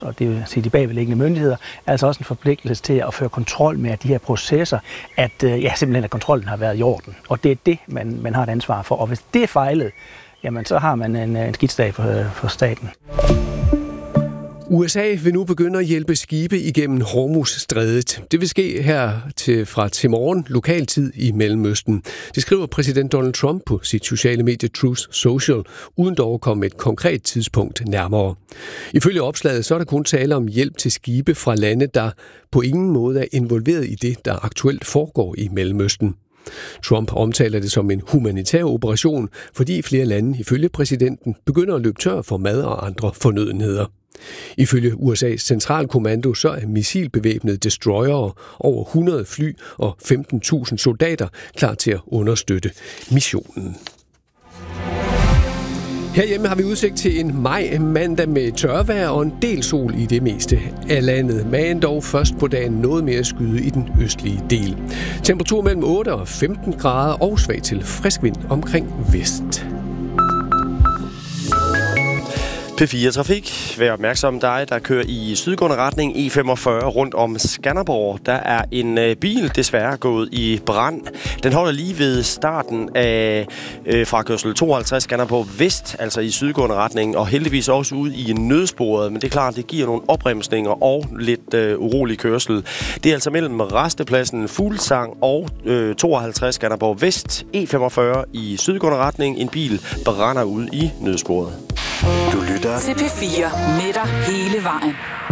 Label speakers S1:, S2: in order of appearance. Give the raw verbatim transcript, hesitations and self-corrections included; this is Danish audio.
S1: og det vil sige de bagvedliggende myndigheder, er altså også en forpligtelse til at føre kontrol med de her processer, at ja, simpelthen at kontrollen har været i orden. Og det er det, man, man har et ansvar for. Og hvis det er fejlet, jamen så har man en, en skidsdag for, for staten.
S2: U S A vil nu begynde at hjælpe skibe igennem Hormuzstrædet. Det vil ske her til, fra til morgen lokaltid i Mellemøsten. Det skriver præsident Donald Trump på sit sociale medie Truth Social, uden dog at komme med et konkret tidspunkt nærmere. Ifølge opslaget så er der kun tale om hjælp til skibe fra lande, der på ingen måde er involveret i det, der aktuelt foregår i Mellemøsten. Trump omtaler det som en humanitær operation, fordi flere lande ifølge præsidenten begynder at løbe tør for mad og andre fornødenheder. Ifølge U S A's centralkommando så er missilbevæbnede destroyere, over hundrede fly og femten tusind soldater klar til at understøtte missionen. Herhjemme har vi udsigt til en maj-mandag med tørvejr og en del sol i det meste af landet, men dog først på dagen noget mere skyde i den østlige del. Temperatur mellem otte og femten grader og svag til frisk vind omkring vest.
S3: P fire Trafik. Vær opmærksom dig, der kører i sydgående retning E femogfyrre rundt om Skanderborg. Der er en øh, bil desværre gået i brand. Den holder lige ved starten af øh, frakørsel tooghalvtreds Skanderborg Vest, altså i sydgående retning, og heldigvis også ude i nødsporet. Men det er klart, det giver nogle opbremsninger og lidt øh, urolig kørsel. Det er altså mellem rastepladsen Fuglsang og øh, tooghalvtreds Skanderborg Vest, E femogfyrre i sydgående retning. En bil brænder ud i nødsporet.
S4: Du lytter til P fire med dig hele vejen.